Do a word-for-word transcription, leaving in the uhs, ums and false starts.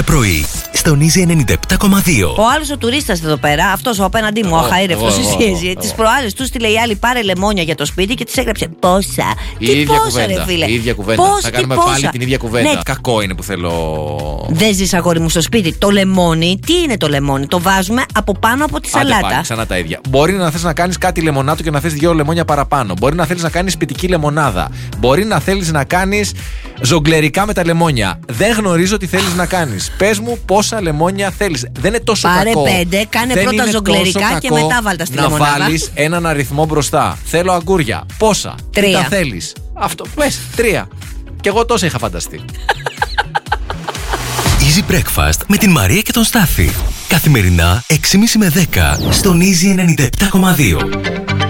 κάθε πρωί στον Easy ενενήντα επτά κόμμα δύο. Ο άλλος ο τουρίστας εδώ πέρα, αυτός ο απέναντί μου, ο αχαήρευτος, εσύ. Τις προάλλες του στείλε η άλλη πάρε λεμόνια για το σπίτι και της έγραψε πόσα. Η Τι ίδια πόσα, κουβέντα. ρε φίλε. Η ίδια κουβέντα. Πώς, θα κάνουμε πόσα. πάλι την ίδια κουβέντα. Ναι. Κακό είναι που θέλω. Δεν ζεις, αγόρι μου, στο σπίτι. Το λεμόνι, τι είναι το λεμόνι? Το βάζουμε από πάνω από τη Άντε σαλάτα. πάλι, ξανά τα ίδια. Μπορεί να θες να κάνεις κάτι λεμονάτο και να θες δύο λεμόνια παραπάνω. Μπορεί να θέλεις να κάνεις σπιτική λεμονάδα. Μπορεί να θέλεις να κάνεις ζογκλερικά με τα λεμόνια. Δεν γνωρίζω τι θέλεις να κάνεις. Πες μου πόσα λεμόνια θέλεις. Δεν είναι τόσο Πάρε κακό. πέντε, κάνε Δεν πρώτα είναι ζογκλερικά τόσο και κακό μετά βάλτα στη να λεμονάδα. Να βάλεις έναν αριθμό μπροστά. Θέλω αγκούρια. Πόσα? Τρία. Τι τα θέλεις? Αυτό. Πες τρία. Κι εγώ τόσα είχα φανταστεί. Easy Breakfast με την Μαρία και τον Στάφη. Καθημερινά έξι και μισή με δέκα στον Easy ενενήντα επτά κόμμα δύο.